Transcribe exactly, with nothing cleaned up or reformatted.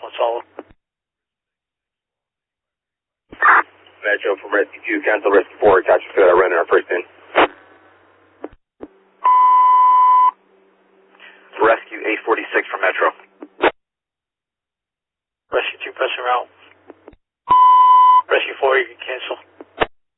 What's all? Metro from Rescue two, cancel Rescue four, catch us good, I ran in our first in. Rescue eight forty-six from Metro. Rescue two, pressing route. Rescue four, you can cancel.